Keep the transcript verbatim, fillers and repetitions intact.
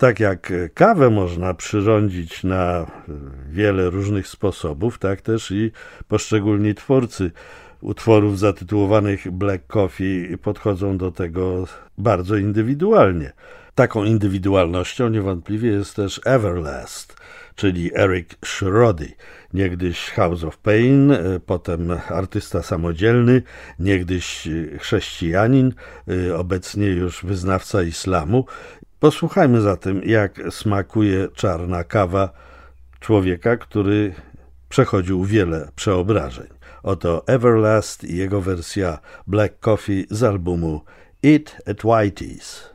Tak jak kawę można przyrządzić na wiele różnych sposobów, tak też i poszczególni twórcy utworów zatytułowanych Black Coffee podchodzą do tego bardzo indywidualnie. Taką indywidualnością niewątpliwie jest też Everlast, czyli Eric Schrody, niegdyś House of Pain, potem artysta samodzielny, niegdyś chrześcijanin, obecnie już wyznawca islamu. Posłuchajmy zatem, jak smakuje czarna kawa człowieka, który przechodził wiele przeobrażeń. Oto Everlast i jego wersja Black Coffee z albumu Eat at Whitey's.